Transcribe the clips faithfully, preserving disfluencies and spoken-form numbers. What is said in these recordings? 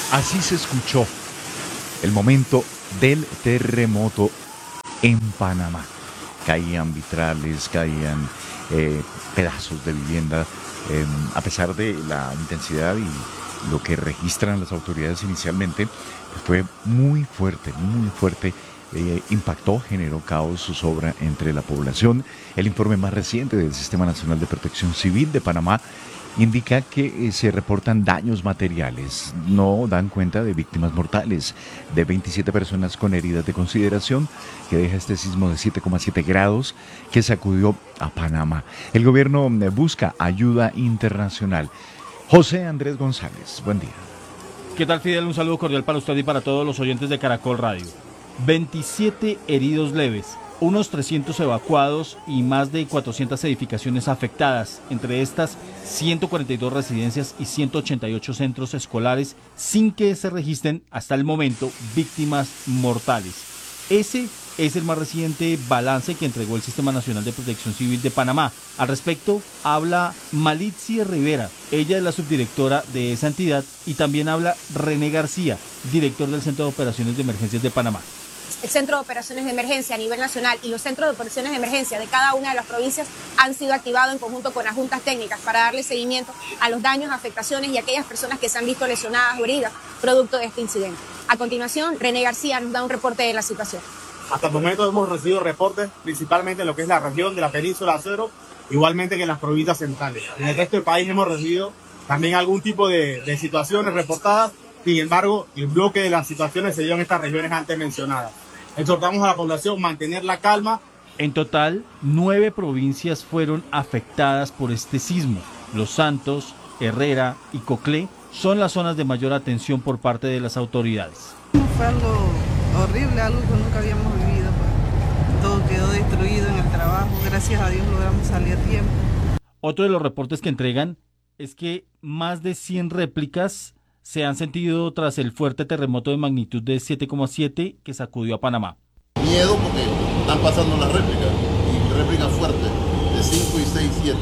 Así se escuchó el momento del terremoto en Panamá. Caían vitrales, caían eh, pedazos de vivienda, eh, a pesar de la intensidad y lo que registran las autoridades inicialmente, fue muy fuerte, muy fuerte. Eh, impactó, generó caos, zozobra entre la población. El informe más reciente del Sistema Nacional de Protección Civil de Panamá indica que eh, se reportan daños materiales, no dan cuenta de víctimas mortales, de veintisiete personas con heridas de consideración que deja este sismo de siete coma siete grados que sacudió a Panamá. El gobierno eh, busca ayuda internacional. José Andrés González, buen día. ¿Qué tal, Fidel? Un saludo cordial para usted y para todos los oyentes de Caracol Radio. veintisiete heridos leves, unos trescientos evacuados y más de cuatrocientas edificaciones afectadas, entre estas ciento cuarenta y dos residencias y ciento ochenta y ocho centros escolares, sin que se registren hasta el momento víctimas mortales. Ese es el más reciente balance que entregó el Sistema Nacional de Protección Civil de Panamá. Al respecto, habla Malitzi Rivera, ella es la subdirectora de esa entidad, y también habla René García, director del Centro de Operaciones de Emergencias de Panamá. El Centro de Operaciones de Emergencia a nivel nacional y los centros de operaciones de emergencia de cada una de las provincias han sido activados en conjunto con las juntas técnicas para darle seguimiento a los daños, afectaciones y a aquellas personas que se han visto lesionadas o heridas producto de este incidente. A continuación, René García nos da un reporte de la situación. Hasta el momento hemos recibido reportes principalmente en lo que es la región de la península de Acero, igualmente que en las provincias centrales. En el resto del país hemos recibido también algún tipo de, de situaciones reportadas. Sin embargo, el bloque de las situaciones se dio en estas regiones antes mencionadas. Exhortamos a la población a mantener la calma. En total, nueve provincias fueron afectadas por este sismo. Los Santos, Herrera y Coclé son las zonas de mayor atención por parte de las autoridades. Fue algo horrible, algo que nunca habíamos vivido. Pues. Todo quedó destruido en el trabajo. Gracias a Dios logramos salir a tiempo. Otro de los reportes que entregan es que más de cien réplicas se han sentido tras el fuerte terremoto de magnitud de siete coma siete que sacudió a Panamá. Miedo porque están pasando las réplicas, y réplicas fuertes, de cinco y seis, siete.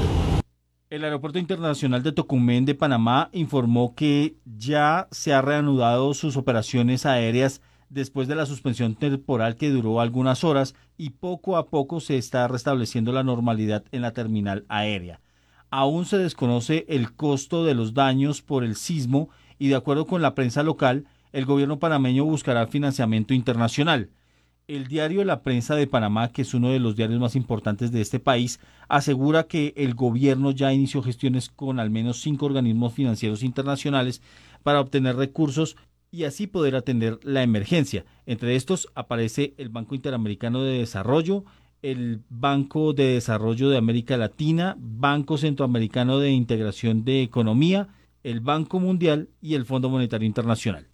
El Aeropuerto Internacional de Tocumen de Panamá informó que ya se han reanudado sus operaciones aéreas después de la suspensión temporal que duró algunas horas, y poco a poco se está restableciendo la normalidad en la terminal aérea. Aún se desconoce el costo de los daños por el sismo, y de acuerdo con la prensa local, el gobierno panameño buscará financiamiento internacional. El diario La Prensa de Panamá, que es uno de los diarios más importantes de este país, asegura que el gobierno ya inició gestiones con al menos cinco organismos financieros internacionales para obtener recursos y así poder atender la emergencia. Entre estos aparece el Banco Interamericano de Desarrollo, el Banco de Desarrollo de América Latina, Banco Centroamericano de Integración de Economía, el Banco Mundial y el Fondo Monetario Internacional.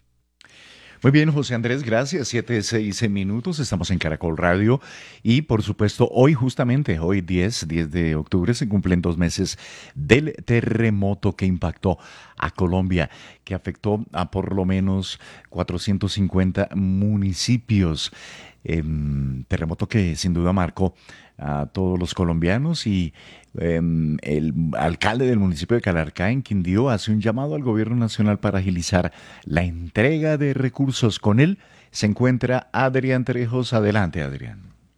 Muy bien, José Andrés, gracias. Siete, seis minutos, estamos en Caracol Radio y por supuesto hoy justamente, hoy diez de octubre se cumplen dos meses del terremoto que impactó a Colombia, que afectó a por lo menos cuatrocientos cincuenta municipios. Eh, terremoto que sin duda marcó a todos los colombianos y eh, el alcalde del municipio de Calarcá, en Quindío, hace un llamado al gobierno nacional para agilizar la entrega de recursos. Con él se encuentra Adrián Trejos. Adelante, Adrián.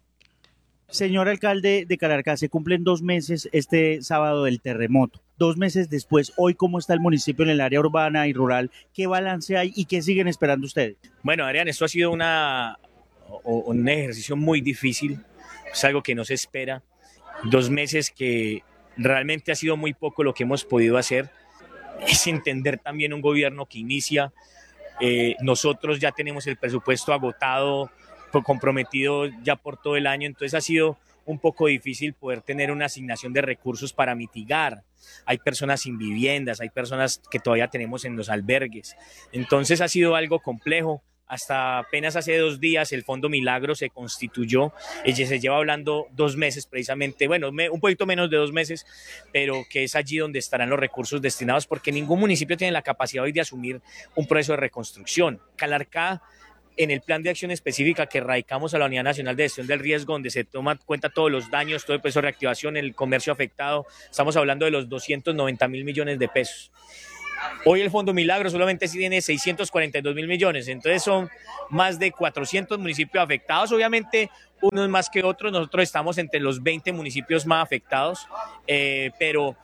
Señor alcalde de Calarcá, se cumplen dos meses este sábado del terremoto. Dos meses después, hoy, ¿cómo está el municipio en el área urbana y rural? ¿Qué balance hay y qué siguen esperando ustedes? Bueno, Adrián, esto ha sido una, un ejercicio muy difícil, es algo que no se espera. Dos meses que realmente ha sido muy poco lo que hemos podido hacer. Es entender también un gobierno que inicia. Eh, nosotros ya tenemos el presupuesto agotado, comprometido ya por todo el año, entonces ha sido un poco difícil poder tener una asignación de recursos para mitigar. Hay personas sin viviendas, hay personas que todavía tenemos en los albergues, entonces ha sido algo complejo. Hasta apenas hace dos días el Fondo Milagro se constituyó, ella se lleva hablando dos meses precisamente, bueno, me, un poquito menos de dos meses, pero que es allí donde estarán los recursos destinados, porque ningún municipio tiene la capacidad hoy de asumir un proceso de reconstrucción. Calarcá, en el plan de acción específica que radicamos a la Unidad Nacional de Gestión del Riesgo, donde se toma cuenta todos los daños, todo el proceso de reactivación, el comercio afectado, estamos hablando de los doscientos noventa mil millones de pesos. Hoy el Fondo Milagro solamente tiene seiscientos cuarenta y dos mil millones, entonces son más de cuatrocientos municipios afectados, obviamente unos más que otros, nosotros estamos entre los veinte municipios más afectados, eh, pero...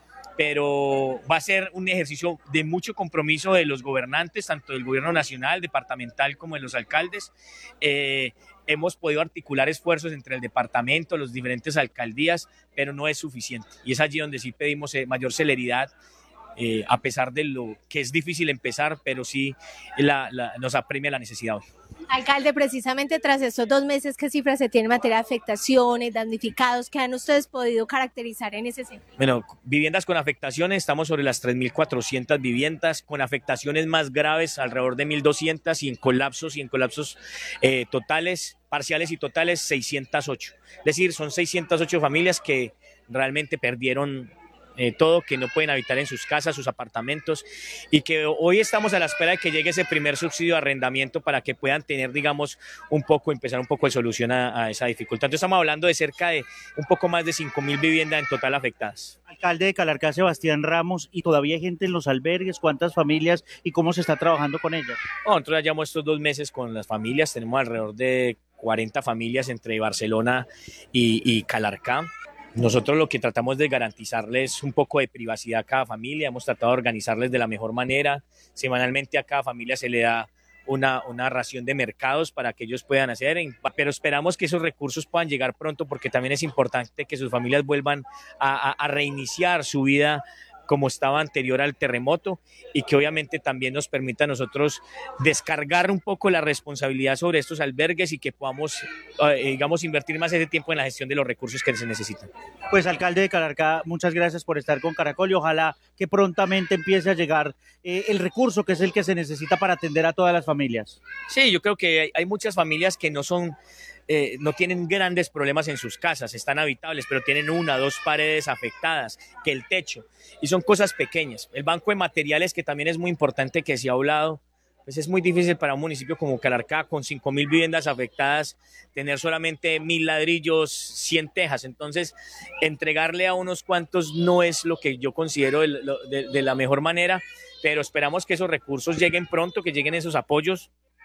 pero va a ser un ejercicio de mucho compromiso de los gobernantes, tanto del gobierno nacional, departamental, como de los alcaldes. Eh, hemos podido articular esfuerzos entre el departamento, las diferentes alcaldías, pero no es suficiente. Y es allí donde sí pedimos eh, mayor celeridad, eh, a pesar de lo que es difícil empezar, pero sí la, la, nos apremia la necesidad hoy. Alcalde, precisamente tras estos dos meses, ¿qué cifras se tienen en materia de afectaciones, damnificados? ¿Qué han ustedes podido caracterizar en ese sentido? Bueno, viviendas con afectaciones, estamos sobre las tres mil cuatrocientas viviendas, con afectaciones más graves, alrededor de mil doscientas, y en colapsos, y en colapsos eh, totales, parciales y totales, seiscientas ocho. Es decir, son seiscientas ocho familias que realmente perdieron Eh, todo, que no pueden habitar en sus casas, sus apartamentos, y que hoy estamos a la espera de que llegue ese primer subsidio de arrendamiento para que puedan tener, digamos, un poco, empezar un poco de solución a, a esa dificultad. Entonces estamos hablando de cerca de un poco más de cinco mil viviendas en total afectadas. Alcalde de Calarcá, Sebastián Ramos, ¿y todavía hay gente en los albergues? ¿Cuántas familias y cómo se está trabajando con ellas? Oh, nosotros ya llevamos estos dos meses con las familias, tenemos alrededor de cuarenta familias entre Barcelona y, y Calarcá. Nosotros lo que tratamos de garantizarles un poco de privacidad a cada familia, hemos tratado de organizarles de la mejor manera. Semanalmente a cada familia se le da una, una ración de mercados para que ellos puedan hacer, pero esperamos que esos recursos puedan llegar pronto, porque también es importante que sus familias vuelvan a, a, a reiniciar su vida como estaba anterior al terremoto, y que obviamente también nos permita a nosotros descargar un poco la responsabilidad sobre estos albergues y que podamos, eh, digamos, invertir más ese tiempo en la gestión de los recursos que se necesitan. Pues alcalde de Calarcá, muchas gracias por estar con Caracol y ojalá que prontamente empiece a llegar eh, el recurso que es el que se necesita para atender a todas las familias. Sí, yo creo que hay, hay muchas familias que no son... Eh, no tienen grandes problemas en sus casas, están habitables, pero tienen una, dos paredes afectadas, que el techo, y son cosas pequeñas. El banco de materiales, que también es muy importante, que se ha hablado, pues es muy difícil para un municipio como Calarcá, con cinco mil viviendas afectadas, tener solamente mil ladrillos, cien tejas. Entonces, entregarle a unos cuantos no es lo que yo considero de, de, de la mejor manera, pero esperamos que esos recursos lleguen pronto, que lleguen esos apoyos,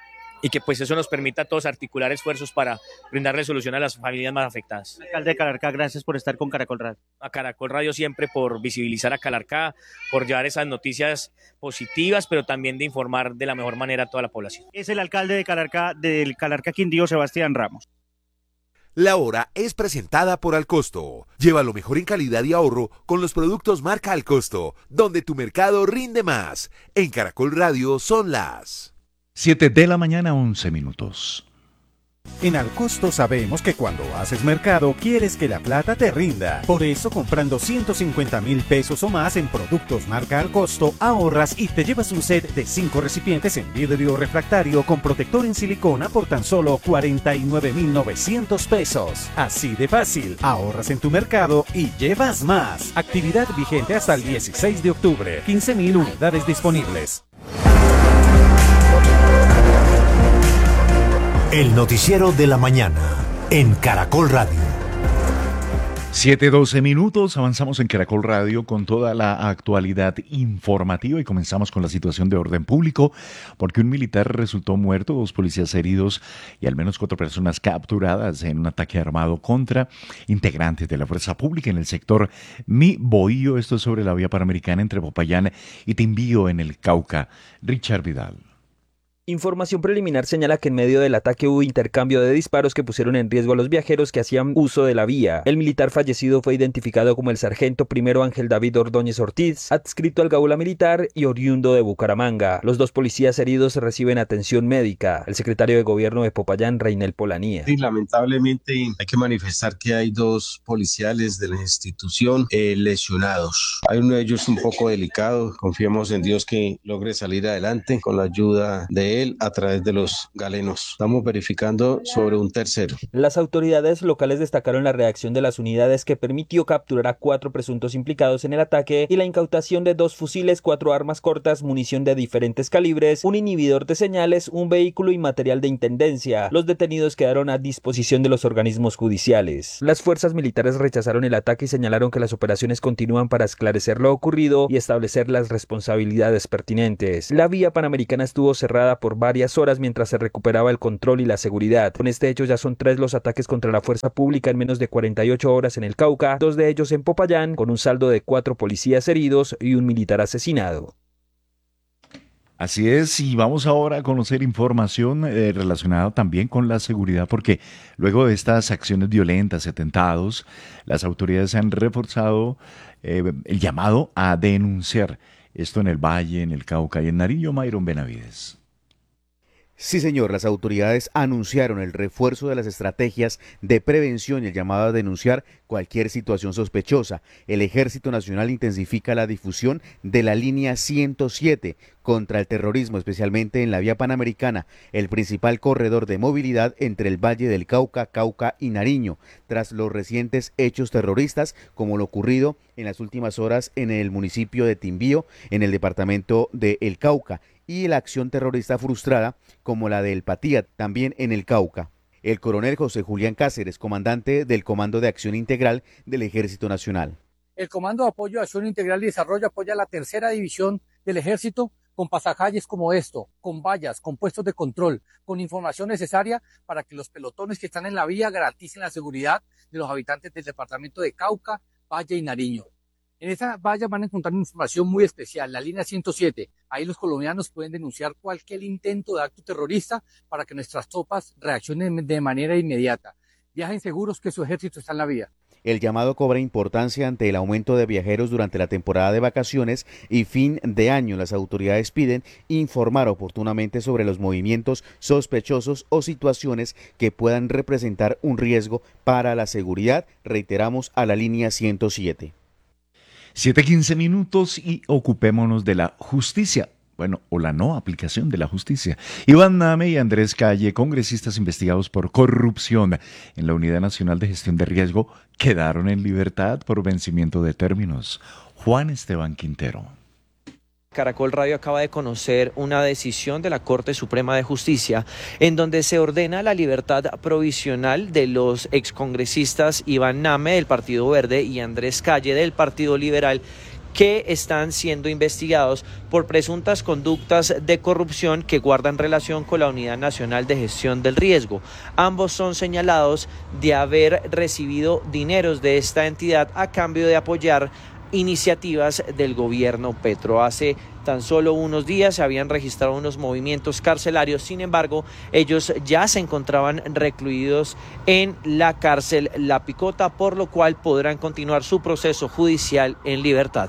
y que pues eso nos permita a todos articular esfuerzos para brindarle solución a las familias más afectadas. Alcalde de Calarcá, gracias por estar con Caracol Radio. A Caracol Radio siempre por visibilizar a Calarcá, por llevar esas noticias positivas, pero también de informar de la mejor manera a toda la población. Es el alcalde de Calarcá, del Calarcá Quindío, Sebastián Ramos. La hora es presentada por Alcosto. Lleva lo mejor en calidad y ahorro con los productos marca Alcosto, donde tu mercado rinde más. En Caracol Radio son las siete de la mañana, once minutos. En Alcosto sabemos que cuando haces mercado quieres que la plata te rinda. Por eso, comprando ciento cincuenta mil pesos o más en productos marca Alcosto, ahorras y te llevas un set de cinco recipientes en vidrio refractario con protector en silicona por tan solo cuarenta y nueve mil novecientos pesos. Así de fácil, ahorras en tu mercado y llevas más. Actividad vigente hasta el dieciséis de octubre. quince mil unidades disponibles. El noticiero de la mañana en Caracol Radio. siete doce minutos, avanzamos en Caracol Radio con toda la actualidad informativa y comenzamos con la situación de orden público, porque un militar resultó muerto, dos policías heridos y al menos cuatro personas capturadas en un ataque armado contra integrantes de la fuerza pública en el sector Mi Bohío. Esto es sobre la vía panamericana entre Popayán y Timbío en el Cauca. Richard Vidal. Información preliminar señala que en medio del ataque hubo intercambio de disparos que pusieron en riesgo a los viajeros que hacían uso de la vía. El militar fallecido fue identificado como el sargento primero Ángel David Ordóñez Ortiz, adscrito al Gaula Militar y oriundo de Bucaramanga. Los dos policías heridos reciben atención médica. El secretario de Gobierno de Popayán, Reinel Polanía. Sí, lamentablemente hay que manifestar que hay dos policiales de la institución eh, lesionados. Hay uno de ellos un poco delicado. Confiemos en Dios que logre salir adelante con la ayuda de él. de él a través de los galenos. Estamos verificando sobre un tercero. Las autoridades locales destacaron la reacción de las unidades que permitió capturar a cuatro presuntos implicados en el ataque y la incautación de dos fusiles, cuatro armas cortas, munición de diferentes calibres, un inhibidor de señales, un vehículo y material de intendencia. Los detenidos quedaron a disposición de los organismos judiciales. Las fuerzas militares rechazaron el ataque y señalaron que las operaciones continúan para esclarecer lo ocurrido y establecer las responsabilidades pertinentes. La vía panamericana estuvo cerrada por varias horas mientras se recuperaba el control y la seguridad. Con este hecho ya son tres los ataques contra la fuerza pública en menos de cuarenta y ocho horas en el Cauca, dos de ellos en Popayán, con un saldo de cuatro policías heridos y un militar asesinado. Así es, y vamos ahora a conocer información eh, relacionada también con la seguridad, porque luego de estas acciones violentas, atentados, las autoridades han reforzado eh, el llamado a denunciar esto en el Valle, en el Cauca y en Nariño. Mayron Benavides. Sí, señor, las autoridades anunciaron el refuerzo de las estrategias de prevención y el llamado a denunciar cualquier situación sospechosa. El Ejército Nacional intensifica la difusión de la línea ciento siete contra el terrorismo, especialmente en la vía panamericana, el principal corredor de movilidad entre el Valle del Cauca, Cauca y Nariño, tras los recientes hechos terroristas, como lo ocurrido en las últimas horas en el municipio de Timbío, en el departamento de El Cauca, y la acción terrorista frustrada como la de El Patía, también en el Cauca. El coronel José Julián Cáceres, comandante del Comando de Acción Integral del Ejército Nacional. El Comando de Apoyo a Acción Integral y Desarrollo apoya a la tercera división del Ejército con pasacalles como esto, con vallas, con puestos de control, con información necesaria para que los pelotones que están en la vía garanticen la seguridad de los habitantes del departamento de Cauca, Valle y Nariño. En esa valla van a encontrar información muy especial, la línea ciento siete. Ahí los colombianos pueden denunciar cualquier intento de acto terrorista para que nuestras tropas reaccionen de manera inmediata. Viajen seguros que su ejército está en la vía. El llamado cobra importancia ante el aumento de viajeros durante la temporada de vacaciones y fin de año. Las autoridades piden informar oportunamente sobre los movimientos sospechosos o situaciones que puedan representar un riesgo para la seguridad. Reiteramos a la línea ciento siete. siete quince minutos y ocupémonos de la justicia. Bueno, o la no aplicación de la justicia. Iván Name y Andrés Calle, congresistas investigados por corrupción en la Unidad Nacional de Gestión de Riesgo, quedaron en libertad por vencimiento de términos. Juan Esteban Quintero. Caracol Radio acaba de conocer una decisión de la Corte Suprema de Justicia en donde se ordena la libertad provisional de los excongresistas Iván Name del Partido Verde y Andrés Calle del Partido Liberal, que están siendo investigados por presuntas conductas de corrupción que guardan relación con la Unidad Nacional de Gestión del Riesgo. Ambos son señalados de haber recibido dineros de esta entidad a cambio de apoyar iniciativas del gobierno Petro. Hace tan solo unos días se habían registrado unos movimientos carcelarios, sin embargo, ellos ya se encontraban recluidos en la cárcel La Picota, por lo cual podrán continuar su proceso judicial en libertad.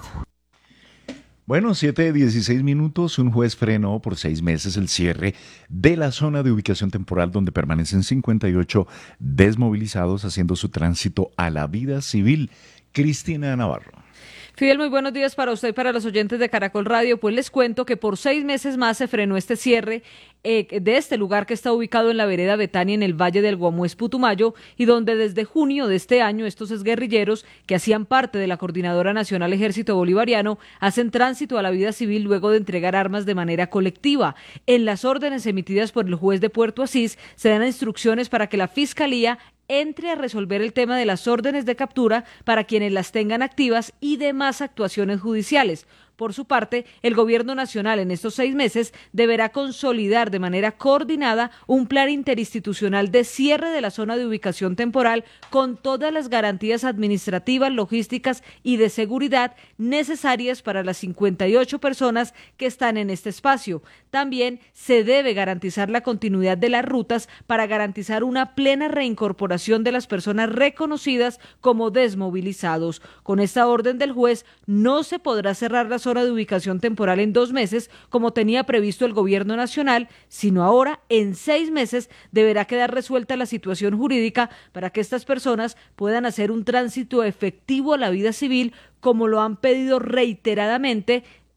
Bueno, siete dieciséis minutos, un juez frenó por seis meses el cierre de la zona de ubicación temporal donde permanecen cincuenta y ocho desmovilizados haciendo su tránsito a la vida civil. Cristina Navarro. Fidel, muy buenos días para usted y para los oyentes de Caracol Radio. Pues les cuento que por seis meses más se frenó este cierre eh, de este lugar que está ubicado en la vereda Betania, en el Valle del Guamués, Putumayo, y donde desde junio de este año estos exguerrilleros que hacían parte de la Coordinadora Nacional Ejército Bolivariano hacen tránsito a la vida civil luego de entregar armas de manera colectiva. En las órdenes emitidas por el juez de Puerto Asís se dan instrucciones para que la Fiscalía entre a resolver el tema de las órdenes de captura para quienes las tengan activas y demás actuaciones judiciales. Por su parte, el Gobierno Nacional en estos seis meses deberá consolidar de manera coordinada un plan interinstitucional de cierre de la zona de ubicación temporal con todas las garantías administrativas, logísticas y de seguridad necesarias para las cincuenta y ocho personas que están en este espacio. También se debe garantizar la continuidad de las rutas para garantizar una plena reincorporación de las personas reconocidas como desmovilizados. Con esta orden del juez no se podrá cerrar la zona de ubicación temporal en dos meses, como tenía previsto el Gobierno Nacional, sino ahora en seis meses deberá quedar resuelta la situación jurídica para que estas personas puedan hacer un tránsito efectivo a la vida civil, como lo han pedido reiteradamente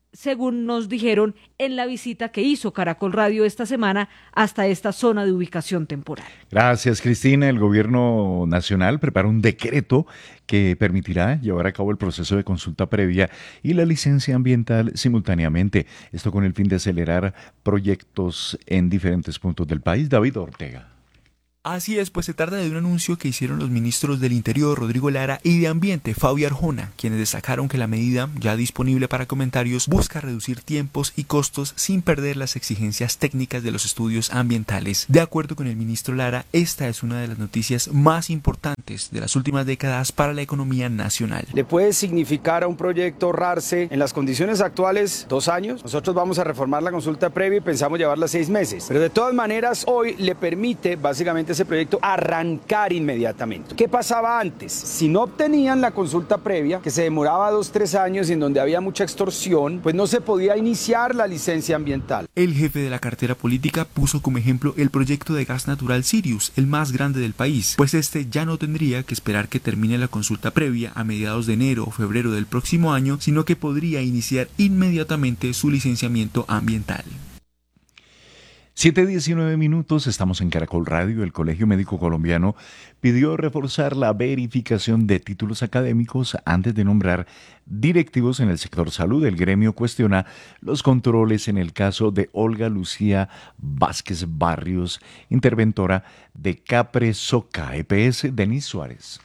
según nos dijeron en la visita que hizo Caracol Radio esta semana hasta esta zona de ubicación temporal. Gracias, Cristina. El gobierno nacional prepara un decreto que permitirá llevar a cabo el proceso de consulta previa y la licencia ambiental simultáneamente. Esto con el fin de acelerar proyectos en diferentes puntos del país. David Ortega. Así es, pues se trata de un anuncio que hicieron los ministros del Interior, Rodrigo Lara, y de Ambiente, Fabio Arjona, quienes destacaron que la medida, ya disponible para comentarios, busca reducir tiempos y costos sin perder las exigencias técnicas de los estudios ambientales. De acuerdo con el ministro Lara, esta es una de las noticias más importantes de las últimas décadas para la economía nacional. Le puede significar a un proyecto ahorrarse en las condiciones actuales dos años. Nosotros vamos a reformar la consulta previa y pensamos llevarla seis meses. Pero de todas maneras, hoy le permite básicamente ese proyecto arrancar inmediatamente. ¿Qué pasaba antes? Si no obtenían la consulta previa, que se demoraba dos, tres años y en donde había mucha extorsión, pues no se podía iniciar la licencia ambiental. El jefe de la cartera política puso como ejemplo el proyecto de gas natural Sirius, el más grande del país, pues este ya no tendría que esperar que termine la consulta previa a mediados de enero o febrero del próximo año, sino que podría iniciar inmediatamente su licenciamiento ambiental. siete diecinueve minutos, estamos en Caracol Radio. El Colegio Médico Colombiano pidió reforzar la verificación de títulos académicos antes de nombrar directivos en el sector salud. El gremio cuestiona los controles en el caso de Olga Lucía Vázquez Barrios, interventora de Capresoca E P S. Denis Suárez.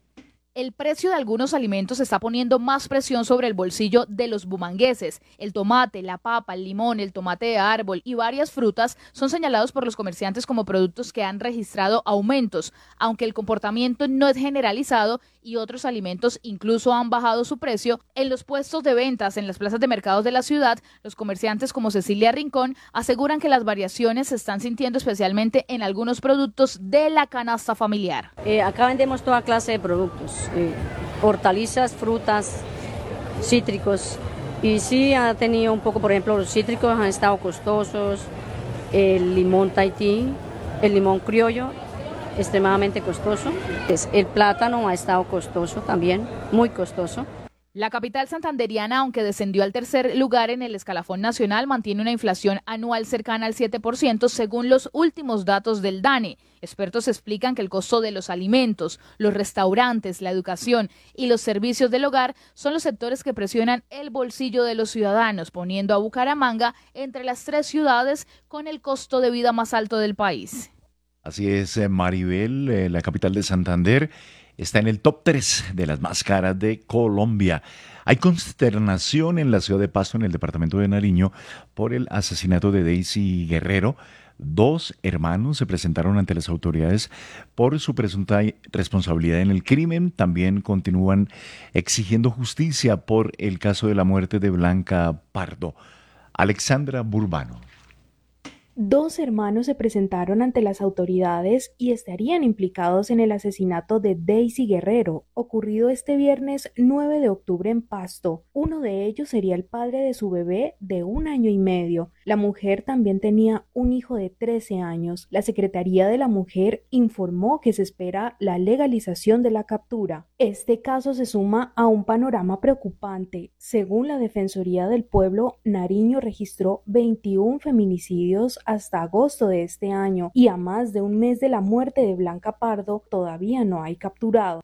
El precio de algunos alimentos está poniendo más presión sobre el bolsillo de los bumangueses. El tomate, la papa, el limón, el tomate de árbol y varias frutas son señalados por los comerciantes como productos que han registrado aumentos, aunque el comportamiento no es generalizado y otros alimentos incluso han bajado su precio. En los puestos de ventas en las plazas de mercados de la ciudad, los comerciantes como Cecilia Rincón aseguran que las variaciones se están sintiendo especialmente en algunos productos de la canasta familiar. Eh, acá vendemos toda clase de productos. Eh, hortalizas, frutas, cítricos, y sí ha tenido un poco, por ejemplo, los cítricos han estado costosos, el limón Tahití, el limón criollo, extremadamente costoso, el plátano ha estado costoso también, muy costoso. La capital santanderiana, aunque descendió al tercer lugar en el escalafón nacional, mantiene una inflación anual cercana al siete por ciento según los últimos datos del DANE. Expertos explican que el costo de los alimentos, los restaurantes, la educación y los servicios del hogar son los sectores que presionan el bolsillo de los ciudadanos, poniendo a Bucaramanga entre las tres ciudades con el costo de vida más alto del país. Así es, Maribel, eh, la capital de Santander, está en el top tres de las más caras de Colombia. Hay consternación en la ciudad de Pasto, en el departamento de Nariño, por el asesinato de Daisy Guerrero. Dos hermanos se presentaron ante las autoridades por su presunta responsabilidad en el crimen. También continúan exigiendo justicia por el caso de la muerte de Blanca Pardo. Alexandra Burbano. Dos hermanos se presentaron ante las autoridades y estarían implicados en el asesinato de Daisy Guerrero, ocurrido este viernes nueve de octubre en Pasto. Uno de ellos sería el padre de su bebé de un año y medio. La mujer también tenía un hijo de trece años. La Secretaría de la Mujer informó que se espera la legalización de la captura. Este caso se suma a un panorama preocupante. Según la Defensoría del Pueblo, Nariño registró veintiún feminicidios hasta agosto de este año y a más de un mes de la muerte de Blanca Pardo todavía no hay capturado.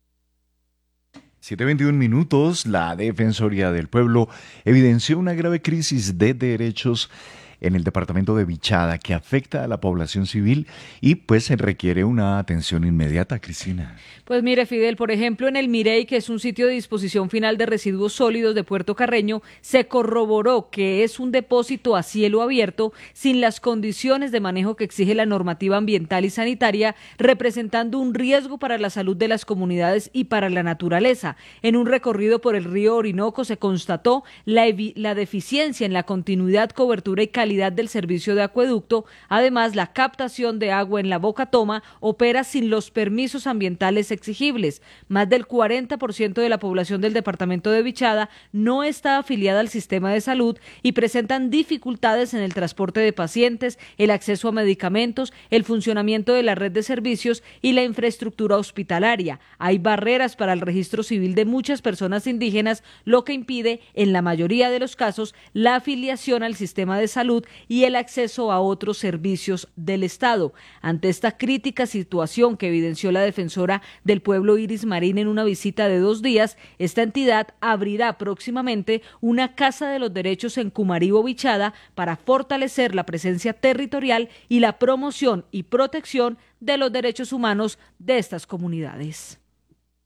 siete veintiún minutos, la Defensoría del Pueblo evidenció una grave crisis de derechos en el departamento de Vichada que afecta a la población civil y pues se requiere una atención inmediata, Cristina. Pues mire, Fidel, por ejemplo, en el Mirey, que es un sitio de disposición final de residuos sólidos de Puerto Carreño, se corroboró que es un depósito a cielo abierto sin las condiciones de manejo que exige la normativa ambiental y sanitaria, representando un riesgo para la salud de las comunidades y para la naturaleza. En un recorrido por el río Orinoco se constató la, la deficiencia en la continuidad, cobertura y calidad calidad del servicio de acueducto. Además, la captación de agua en la Boca Toma opera sin los permisos ambientales exigibles. Más del cuarenta por ciento de la población del departamento de Vichada no está afiliada al sistema de salud y presentan dificultades en el transporte de pacientes, el acceso a medicamentos, el funcionamiento de la red de servicios y la infraestructura hospitalaria. Hay barreras para el registro civil de muchas personas indígenas, lo que impide, en la mayoría de los casos, la afiliación al sistema de salud y el acceso a otros servicios del Estado. Ante esta crítica situación que evidenció la defensora del pueblo Iris Marín en una visita de dos días, esta entidad abrirá próximamente una Casa de los Derechos en Cumaribo, Vichada, para fortalecer la presencia territorial y la promoción y protección de los derechos humanos de estas comunidades.